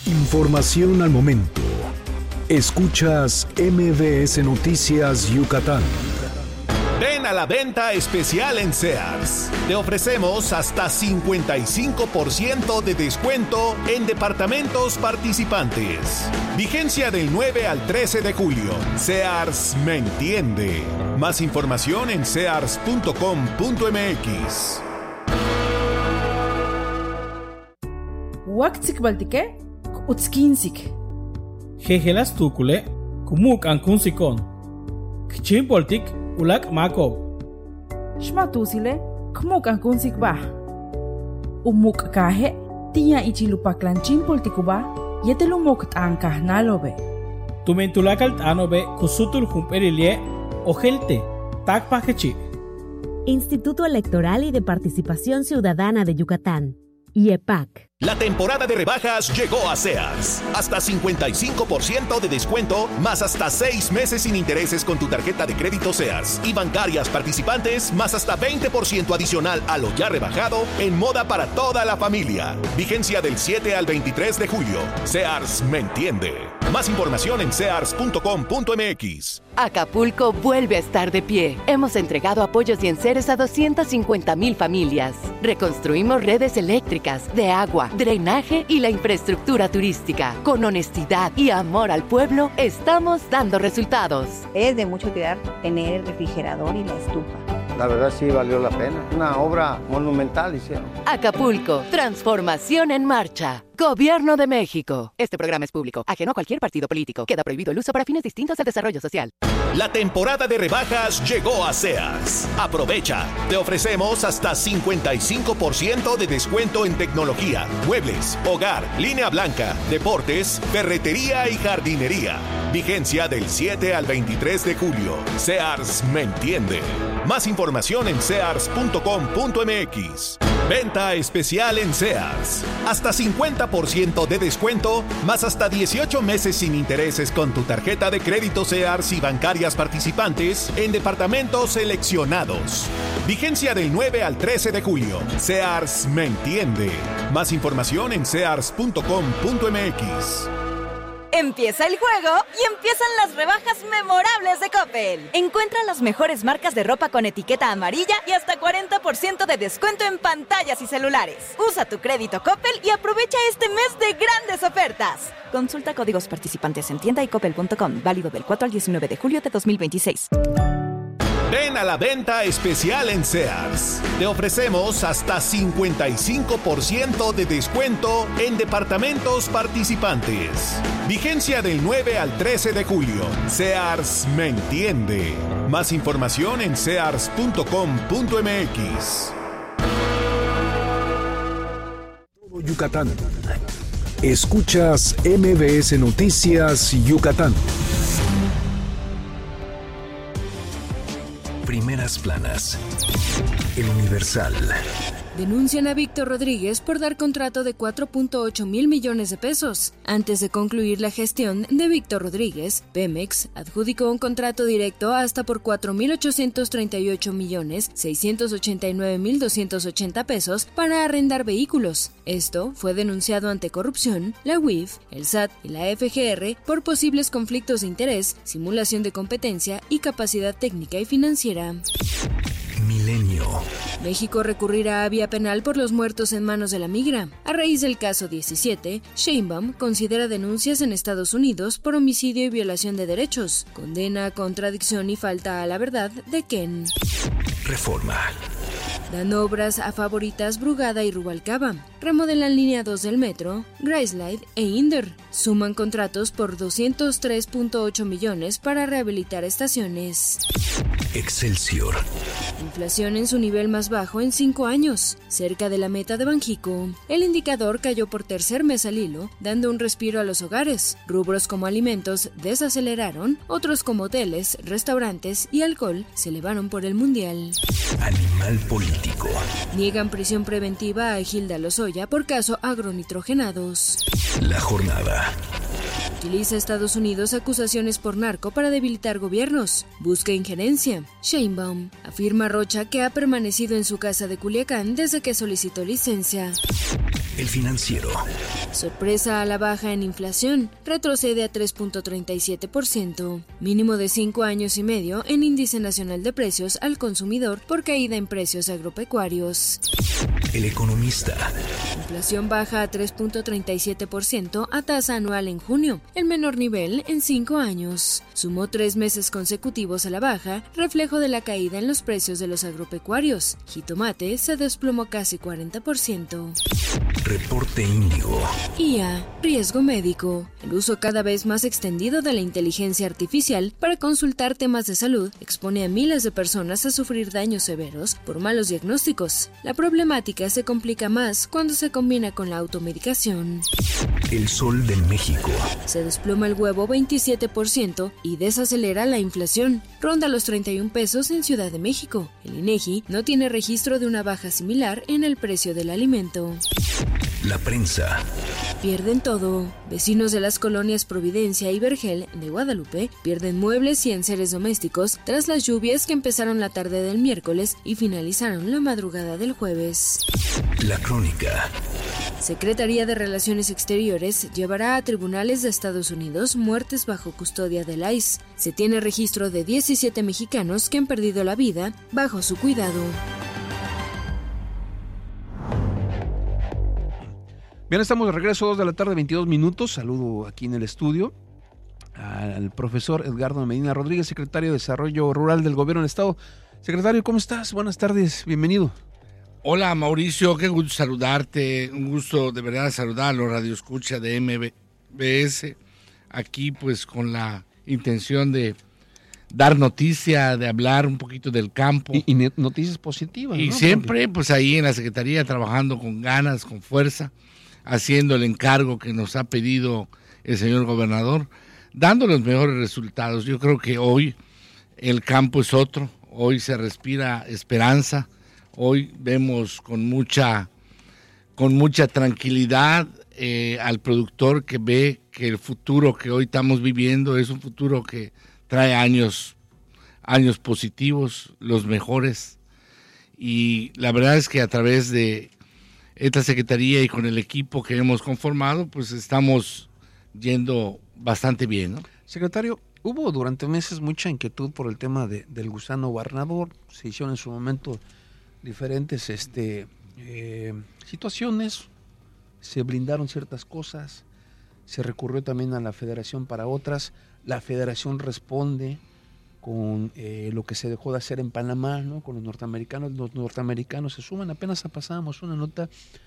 Información al momento. Escuchas MBS Noticias Yucatán. Ven a la venta especial en Sears. Te ofrecemos hasta 55% de descuento en departamentos participantes. Vigencia del 9 al 13 de julio. Sears me entiende. Más información en sears.com.mx. Waktsik baltike, utskinsik. Jejelas tukule, kumuk ankunsikon. Kchin poltik, ulak makob. Shmatusile, kmuk ankunsik bah. Umuk kahe, tiya ichilupaklanchin poltikuba, yetelumok tankah nalobe. Tumentulakal tanobe, kusutul jumperilie, ojelte, takpakechi. Instituto Electoral y de Participación Ciudadana de Yucatán, IEPAC. La temporada de rebajas llegó a Sears. Hasta 55% de descuento, más hasta 6 meses sin intereses con tu tarjeta de crédito Sears. Y bancarias participantes, más hasta 20% adicional a lo ya rebajado en moda para toda la familia. Vigencia del 7 al 23 de julio. Sears me entiende. Más información en sears.com.mx. Acapulco vuelve a estar de pie. Hemos entregado apoyos y enseres a 250,000 familias. Reconstruimos redes eléctricas, de agua, drenaje y la infraestructura turística. Con honestidad y amor al pueblo, estamos dando resultados. Es de mucha utilidad tener el refrigerador y la estufa. La verdad sí valió la pena. Una obra monumental hicieron. Acapulco, transformación en marcha. Gobierno de México. Este programa es público, ajeno a cualquier partido político. Queda prohibido el uso para fines distintos del desarrollo social. La temporada de rebajas llegó a Sears. Aprovecha. Te ofrecemos hasta 55% de descuento en tecnología, muebles, hogar, línea blanca, deportes, ferretería y jardinería. Vigencia del 7 al 23 de julio. Sears me entiende. Más información en sears.com.mx. Venta especial en Sears. Hasta 50% de descuento, más hasta 18 meses sin intereses con tu tarjeta de crédito Sears y bancarias participantes en departamentos seleccionados. Vigencia del 9 al 13 de julio. Sears me entiende. Más información en sears.com.mx. Empieza el juego y empiezan las rebajas memorables de Coppel. Encuentra las mejores marcas de ropa con etiqueta amarilla y hasta 40% de descuento en pantallas y celulares. Usa tu crédito Coppel y aprovecha este mes de grandes ofertas. Consulta códigos participantes en tienda y coppel.com. Válido del 4 al 19 de julio de 2026. Ven a la venta especial en Sears. Te ofrecemos hasta 55% de descuento en departamentos participantes. Vigencia del 9 al 13 de julio. Sears me entiende. Más información en sears.com.mx. Todo Yucatán. Escuchas MBS Noticias Yucatán. Primeras planas. El Universal. Denuncian a Víctor Rodríguez por dar contrato de 4.8 mil millones de pesos. Antes de concluir la gestión de Víctor Rodríguez, Pemex adjudicó un contrato directo hasta por 4.838.689.280 pesos para arrendar vehículos. Esto fue denunciado ante corrupción, la UIF, el SAT y la FGR por posibles conflictos de interés, simulación de competencia y capacidad técnica y financiera. Milenio. México recurrirá a vía penal por los muertos en manos de la migra. A raíz del caso 17, Sheinbaum considera denuncias en Estados Unidos por homicidio y violación de derechos. Condena contradicción y falta a la verdad de Ken. Reforma. Dan obras a favoritas Brugada y Rubalcaba. Remodelan línea 2 del metro, Graceland e Inder. Suman contratos por 203.8 millones para rehabilitar estaciones. Excelsior. Inflación en su nivel más bajo en 5 años, cerca de la meta de Banjico. El indicador cayó por tercer mes al hilo, dando un respiro a los hogares. Rubros como alimentos desaceleraron, otros como hoteles, restaurantes y alcohol se elevaron por el mundial. Animal político. Niegan prisión preventiva a Gilda Lozoya por caso agronitrogenados. La jornada. Utiliza Estados Unidos acusaciones por narco para debilitar gobiernos. Busca injerencia. Sheinbaum. Afirma Rocha que ha permanecido en su casa de Culiacán desde que solicitó licencia. El Financiero. Sorpresa a la baja en inflación. Retrocede a 3.37%. Mínimo de 5 años y medio en Índice Nacional de Precios al Consumidor por caída en precios agropecuarios. El Economista. Inflación baja a 3.37% a tasa anual en junio, el menor nivel en 5 años. Sumó 3 meses consecutivos a la baja, reflejo de la caída en los precios de los agropecuarios. Jitomate se desplomó casi 40%. Reporte Índigo. IA, riesgo médico. El uso cada vez más extendido de la inteligencia artificial para consultar temas de salud expone a miles de personas a sufrir daños severos por malos diagnósticos. La problemática se complica más cuando se combina con la automedicación. El Sol de México. Se desploma el huevo 27% y desacelera la inflación. Ronda los 31 pesos en Ciudad de México. El INEGI no tiene registro de una baja similar en el precio del alimento. La Prensa. Pierden todo. Vecinos de las colonias Providencia y Vergel de Guadalupe pierden muebles y enseres domésticos tras las lluvias que empezaron la tarde del miércoles y finalizaron la madrugada del jueves. La Crónica. Secretaría de Relaciones Exteriores llevará a tribunales de Estados Unidos muertes bajo custodia del ICE. Se tiene registro de 17 mexicanos que han perdido la vida bajo su cuidado. Bien, estamos de regreso, 2 de la tarde, 22 minutos. Saludo aquí en el estudio al profesor Edgardo Medina Rodríguez, secretario de Desarrollo Rural del Gobierno del Estado. Secretario, ¿cómo estás? Buenas tardes, bienvenido. Hola Mauricio, qué gusto saludarte, un gusto de verdad saludar a los radioescuchas de MBS, aquí pues con la intención de dar noticia, de hablar un poquito del campo. Y noticias positivas, y ¿no? Siempre pues ahí en la Secretaría trabajando con ganas, con fuerza, haciendo el encargo que nos ha pedido el señor gobernador, dando los mejores resultados. Yo creo que hoy el campo es otro, hoy se respira esperanza. Hoy vemos con mucha tranquilidad al productor que ve que el futuro que hoy estamos viviendo es un futuro que trae años positivos, los mejores. Y la verdad es que a través de esta secretaría y con el equipo que hemos conformado, pues estamos yendo bastante bien, ¿no? Secretario, hubo durante meses mucha inquietud por el tema del gusano gobernador. Se hicieron en su momento diferentes situaciones, se blindaron ciertas cosas, se recurrió también a la federación para otras. La federación responde con lo que se dejó de hacer en Panamá, ¿no? Con los norteamericanos se suman. Apenas pasábamos una nota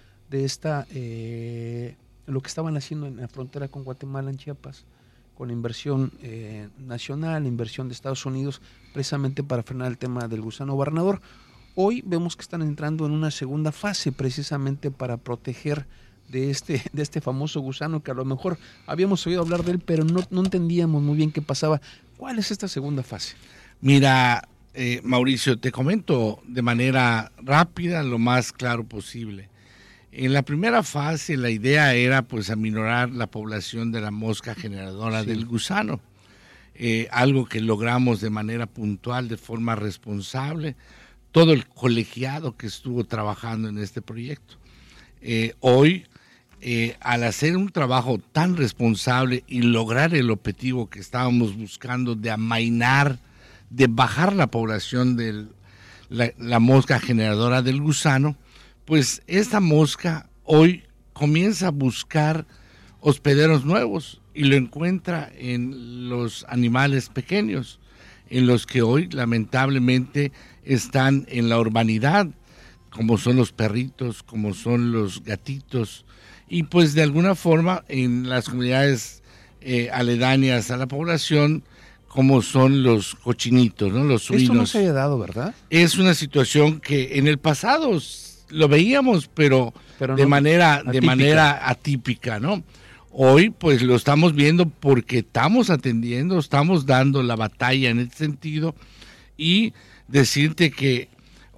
de lo que estaban haciendo en la frontera con Guatemala, en Chiapas, con inversión nacional, inversión de Estados Unidos, precisamente para frenar el tema del gusano gobernador. Hoy vemos que están entrando en una segunda fase, precisamente para proteger de este famoso gusano, que a lo mejor habíamos oído hablar de él, pero no entendíamos muy bien qué pasaba. ¿Cuál es esta segunda fase? Mira, Mauricio, te comento de manera rápida, lo más claro posible. En la primera fase la idea era pues aminorar la población de la mosca generadora del gusano, algo que logramos de manera puntual, de forma responsable, todo el colegiado que estuvo trabajando en este proyecto. Hoy, al hacer un trabajo tan responsable y lograr el objetivo que estábamos buscando de amainar, de bajar la población de la mosca generadora del gusano, pues esta mosca hoy comienza a buscar hospederos nuevos y lo encuentra en los animales pequeños, en los que hoy lamentablemente están en la urbanidad, como son los perritos, como son los gatitos, y pues de alguna forma en las comunidades aledañas a la población, como son los cochinitos, ¿no? Los suinos. Esto no se había dado, ¿verdad? Es una situación que en el pasado lo veíamos, pero de manera atípica, ¿no? Hoy pues lo estamos viendo porque estamos atendiendo, estamos dando la batalla en este sentido, y decirte que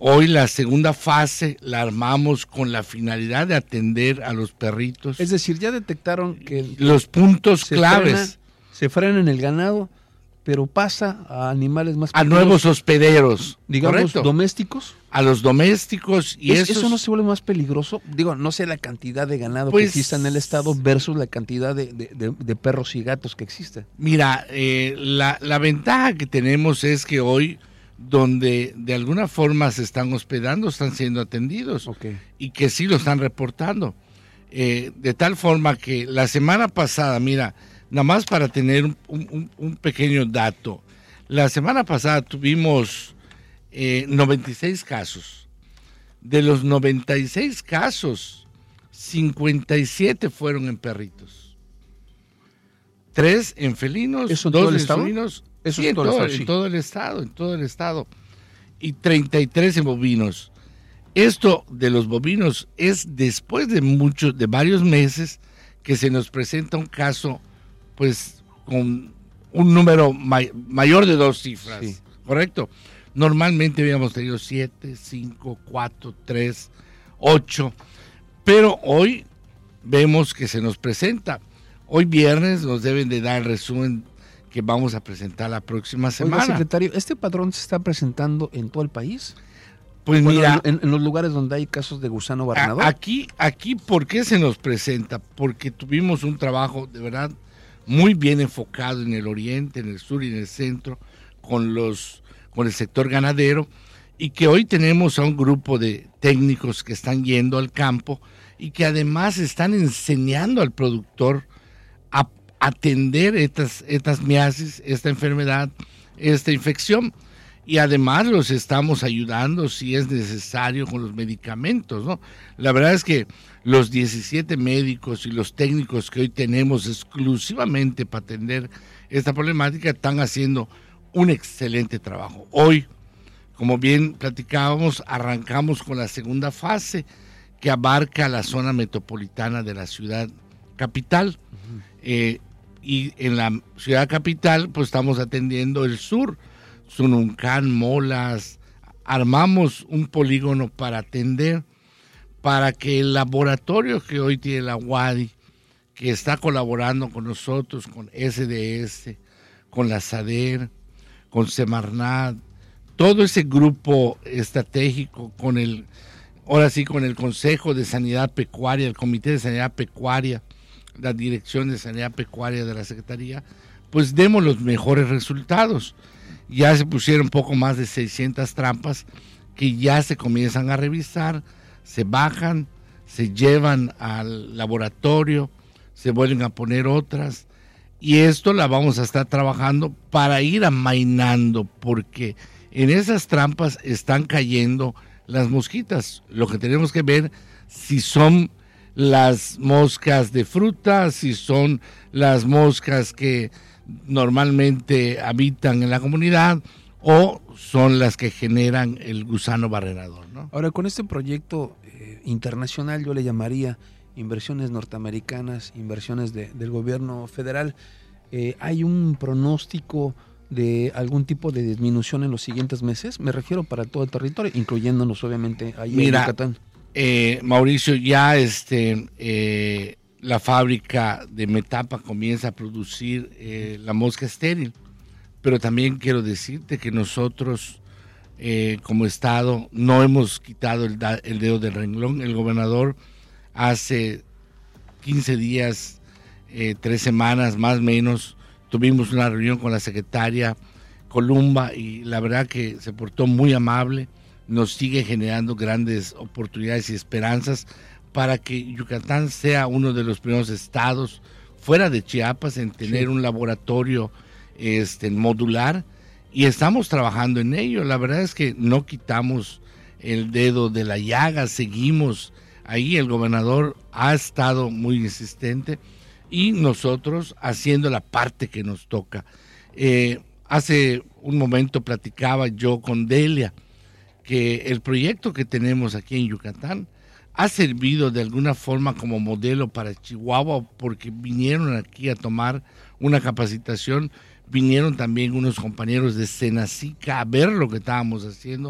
Hoy la segunda fase la armamos con la finalidad de atender a los perritos. Es decir, ya detectaron que los puntos claves se frena en el ganado, pero pasa a animales más pequeños, a nuevos hospederos, digamos, correcto, domésticos. A los domésticos. Y ¿Eso no se vuelve más peligroso? Digo, no sé la cantidad de ganado que exista en el estado versus la cantidad de perros y gatos que existen. Mira, la ventaja que tenemos es que hoy, donde de alguna forma se están hospedando, están siendo atendidos, y que sí lo están reportando. De tal forma que la semana pasada, mira, nada más para tener un pequeño dato, la semana pasada tuvimos 96 casos. De los 96 casos, 57 fueron en perritos, 3 en felinos, 2 en suinos. Eso sí, es en todo el estado, y 33 en bovinos. Esto de los bovinos es después de varios meses que se nos presenta un caso, pues, con un número mayor de 2 cifras, sí. ¿Correcto? Normalmente habíamos tenido 7, 5, 4, 3, 8, pero hoy vemos que se nos presenta. Hoy viernes nos deben de dar el resumen que vamos a presentar la próxima semana. Oiga, secretario, ¿este padrón se está presentando en todo el país? Pues mira, en los lugares donde hay casos de gusano barrenador. Aquí, ¿por qué se nos presenta? Porque tuvimos un trabajo de verdad muy bien enfocado en el oriente, en el sur y en el centro, con el sector ganadero, y que hoy tenemos a un grupo de técnicos que están yendo al campo y que además están enseñando al productor a atender estas miasis, esta enfermedad, esta infección, y además los estamos ayudando si es necesario con los medicamentos, ¿no? La verdad es que los 17 médicos y los técnicos que hoy tenemos exclusivamente para atender esta problemática están haciendo un excelente trabajo. Hoy, como bien platicábamos, arrancamos con la segunda fase que abarca la zona metropolitana de la ciudad capital. Y en la ciudad capital pues estamos atendiendo el sur, Sununcán, Molas. Armamos un polígono para atender, para que el laboratorio que hoy tiene la UADY, que está colaborando con nosotros, con SDS, con la SADER, con Semarnat, todo ese grupo estratégico, ahora sí con el Consejo de Sanidad Pecuaria, el Comité de Sanidad Pecuaria, la Dirección de Sanidad Pecuaria de la Secretaría, pues demos los mejores resultados. Ya se pusieron poco más de 600 trampas que ya se comienzan a revisar, se bajan, se llevan al laboratorio, se vuelven a poner otras, y esto la vamos a estar trabajando para ir amainando, porque en esas trampas están cayendo las mosquitas. Lo que tenemos que ver si son las moscas de fruta, si son las moscas que normalmente habitan en la comunidad o son las que generan el gusano barrenador, ¿no? Ahora, con este proyecto internacional, yo le llamaría inversiones norteamericanas, inversiones del gobierno federal, ¿hay un pronóstico de algún tipo de disminución en los siguientes meses? Me refiero para todo el territorio, incluyéndonos obviamente ahí en Yucatán. Mauricio, ya la fábrica de Metapa comienza a producir la mosca estéril, pero también quiero decirte que nosotros como Estado no hemos quitado el dedo del renglón. El gobernador hace 15 días, 3 semanas más o menos, tuvimos una reunión con la secretaria Columba y la verdad que se portó muy amable, nos sigue generando grandes oportunidades y esperanzas para que Yucatán sea uno de los primeros estados fuera de Chiapas en tener un laboratorio modular, y estamos trabajando en ello. La verdad es que no quitamos el dedo de la llaga, seguimos ahí. El gobernador ha estado muy insistente y nosotros haciendo la parte que nos toca. Hace un momento platicaba yo con Delia que el proyecto que tenemos aquí en Yucatán ha servido de alguna forma como modelo para Chihuahua, porque vinieron aquí a tomar una capacitación, vinieron también unos compañeros de Senacica a ver lo que estábamos haciendo,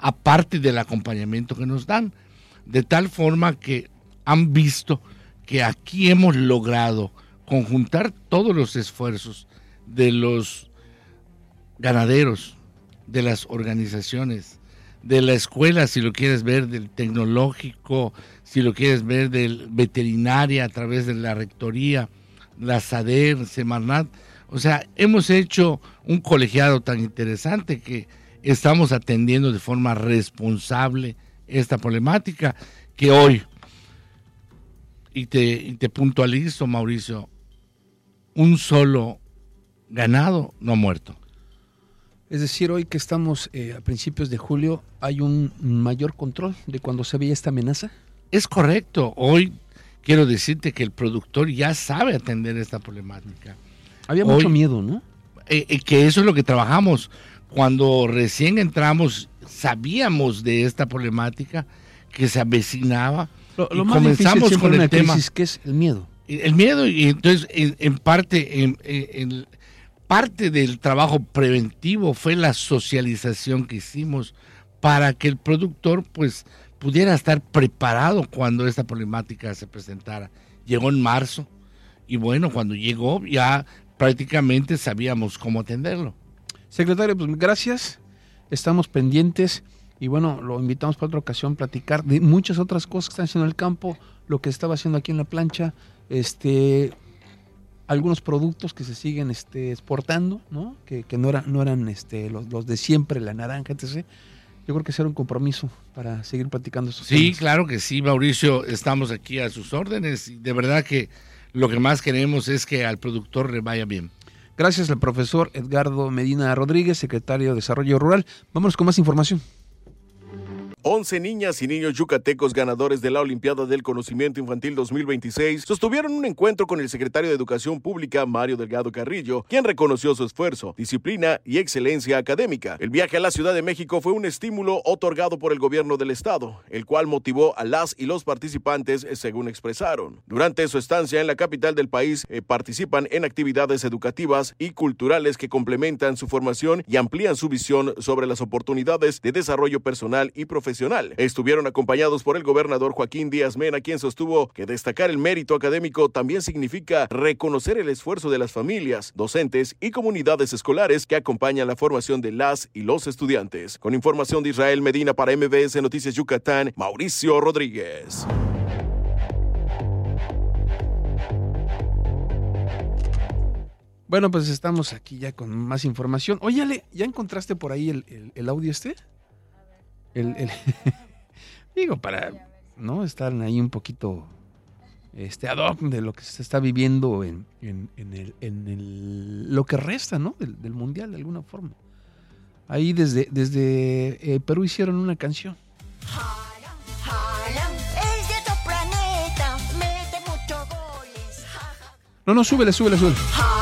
aparte del acompañamiento que nos dan, de tal forma que han visto que aquí hemos logrado conjuntar todos los esfuerzos de los ganaderos, de las organizaciones, de la escuela, si lo quieres ver, del tecnológico, si lo quieres ver, del veterinaria a través de la rectoría, la SADER, Semarnat. O sea, hemos hecho un colegiado tan interesante que estamos atendiendo de forma responsable esta problemática que hoy, y te puntualizo, Mauricio, un solo ganado no ha muerto. Es decir, hoy que estamos a principios de julio, ¿hay un mayor control de cuando se veía esta amenaza? Es correcto. Hoy quiero decirte que el productor ya sabe atender esta problemática. Había mucho miedo, ¿no? Que eso es lo que trabajamos. Cuando recién entramos, sabíamos de esta problemática que se avecinaba. Lo más comenzamos difícil con el tema. ¿Qué es el miedo? El miedo, y entonces en parte del trabajo preventivo fue la socialización que hicimos para que el productor pues pudiera estar preparado cuando esta problemática se presentara. Llegó en marzo y bueno, cuando llegó ya prácticamente sabíamos cómo atenderlo. Secretario, pues gracias, estamos pendientes y bueno, lo invitamos para otra ocasión a platicar de muchas otras cosas que están haciendo en el campo, lo que estaba haciendo aquí en la plancha, algunos productos que se siguen exportando, ¿no? Que no eran los de siempre, la naranja, etc. Yo creo que será un compromiso para seguir platicando estos temas. Sí, claro que sí, Mauricio, estamos aquí a sus órdenes y de verdad que lo que más queremos es que al productor le vaya bien. Gracias al profesor Edgardo Medina Rodríguez, secretario de Desarrollo Rural. Vámonos con más información. 11 niñas y niños yucatecos ganadores de la Olimpiada del Conocimiento Infantil 2026 sostuvieron un encuentro con el secretario de Educación Pública, Mario Delgado Carrillo, quien reconoció su esfuerzo, disciplina y excelencia académica. El viaje a la Ciudad de México fue un estímulo otorgado por el gobierno del estado, el cual motivó a las y los participantes, según expresaron. Durante su estancia en la capital del país, participan en actividades educativas y culturales que complementan su formación y amplían su visión sobre las oportunidades de desarrollo personal y profesional. Estuvieron acompañados por el gobernador Joaquín Díaz Mena, quien sostuvo que destacar el mérito académico también significa reconocer el esfuerzo de las familias, docentes y comunidades escolares que acompañan la formación de las y los estudiantes. Con información de Israel Medina para MBS Noticias Yucatán, Mauricio Rodríguez. Bueno, pues estamos aquí ya con más información. Oye, Ale, ¿ya encontraste por ahí el audio digo, para no estar ahí un poquito ad hoc de lo que se está viviendo en lo que resta, ¿no? del mundial de alguna forma. Ahí desde Perú hicieron una canción. Es de otro planeta, mete muchos goles. No, súbele.